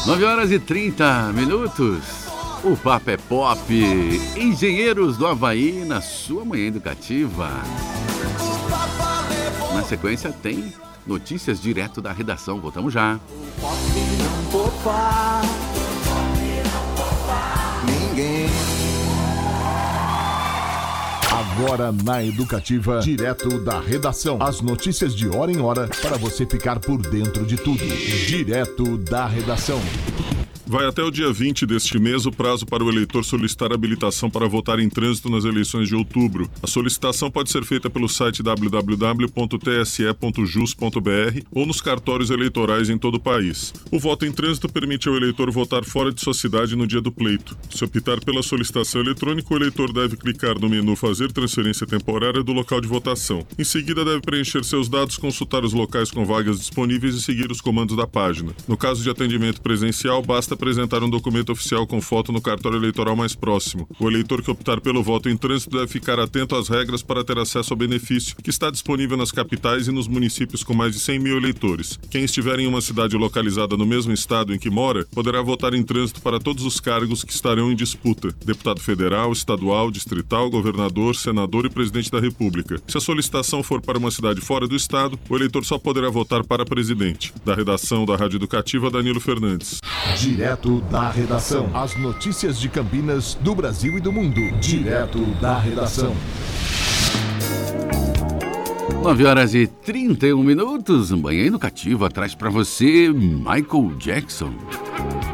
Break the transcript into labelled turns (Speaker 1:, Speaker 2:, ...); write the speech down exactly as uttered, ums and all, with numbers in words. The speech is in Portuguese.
Speaker 1: nove horas e trinta minutos. O Papo é Pop. Engenheiros do Havaí na sua manhã educativa. Na sequência tem notícias direto da redação. Voltamos já.
Speaker 2: Ninguém.
Speaker 3: Agora na Educativa, direto da redação. As notícias de hora em hora para você ficar por dentro de tudo. Direto da redação.
Speaker 4: Vai até o dia vinte deste mês o prazo para o eleitor solicitar habilitação para votar em trânsito nas eleições de outubro. A solicitação pode ser feita pelo site w w w ponto t s e ponto jus ponto b r ou nos cartórios eleitorais em todo o país. O voto em trânsito permite ao eleitor votar fora de sua cidade no dia do pleito. Se optar pela solicitação eletrônica, o eleitor deve clicar no menu Fazer transferência temporária do local de votação. Em seguida, deve preencher seus dados, consultar os locais com vagas disponíveis e seguir os comandos da página. No caso de atendimento presencial, basta apresentar um documento oficial com foto no cartório eleitoral mais próximo. O eleitor que optar pelo voto em trânsito deve ficar atento às regras para ter acesso ao benefício, que está disponível nas capitais e nos municípios com mais de cem mil eleitores. Quem estiver em uma cidade localizada no mesmo estado em que mora, poderá votar em trânsito para todos os cargos que estarão em disputa: deputado federal, estadual, distrital, governador, senador e presidente da República. Se a solicitação for para uma cidade fora do estado, o eleitor só poderá votar para presidente. Da redação da Rádio Educativa, Danilo Fernandes.
Speaker 3: Direto da redação. As notícias de Campinas, do Brasil e do mundo. Direto da redação.
Speaker 1: nove horas e trinta e um minutos. Manhã Educativa traz para você Michael Jackson.